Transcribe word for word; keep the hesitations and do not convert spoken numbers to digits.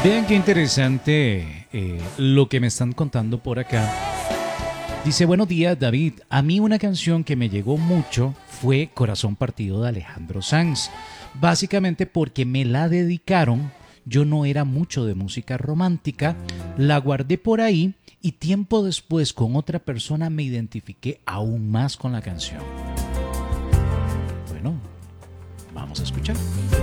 Vean qué interesante eh, lo que me están contando por acá. Dice, buenos días David, a mí una canción que me llegó mucho fue Corazón Partido de Alejandro Sanz, básicamente porque me la dedicaron, yo no era mucho de música romántica, la guardé por ahí y tiempo después con otra persona me identifiqué aún más con la canción. Bueno, vamos a escuchar.